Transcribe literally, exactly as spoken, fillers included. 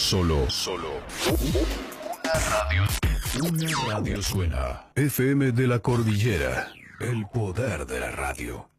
Solo, solo. Una radio. Una radio suena. F M de la Cordillera. El poder de la radio.